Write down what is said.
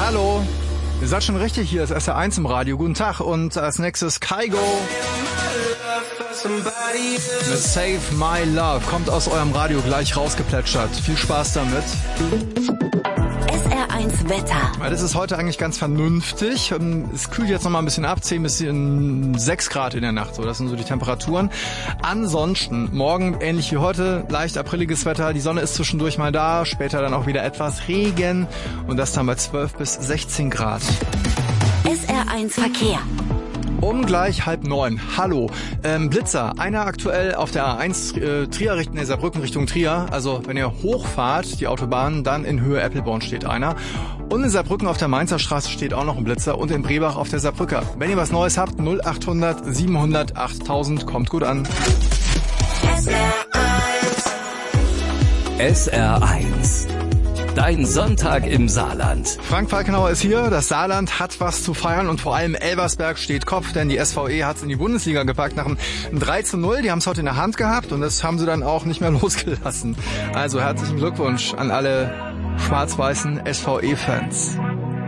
Hallo. Ihr seid schon richtig, hier ist SR1 im Radio. Guten Tag und als nächstes Kygo mit Save My Love. Kommt aus eurem Radio gleich rausgeplätschert. Viel Spaß damit. SR1 Wetter. Das ist heute eigentlich ganz vernünftig. Es kühlt jetzt noch mal ein bisschen ab, 10 bis 6 Grad in der Nacht. So, das sind so die Temperaturen. Ansonsten, morgen ähnlich wie heute, leicht apriliges Wetter. Die Sonne ist zwischendurch mal da, später dann auch wieder etwas Regen. Und das dann bei 12 bis 16 Grad. SR1 Verkehr. Um gleich 8:30. Hallo. Blitzer. Einer aktuell auf der A1 Saarbrücken Richtung Trier. Also wenn ihr hochfahrt, die Autobahn, dann in Höhe Eppelborn steht einer. Und in Saarbrücken auf der Mainzer Straße steht auch noch ein Blitzer. Und in Brebach auf der Saarbrücker. Wenn ihr was Neues habt, 0800 700 8000. Kommt gut an. SR1. Dein Sonntag im Saarland. Frank Falkenauer ist hier. Das Saarland hat was zu feiern und vor allem Elversberg steht Kopf, denn die SVE hat es in die Bundesliga gepackt nach einem 3:0. Die haben es heute in der Hand gehabt und das haben sie dann auch nicht mehr losgelassen. Also herzlichen Glückwunsch an alle schwarz-weißen SVE-Fans.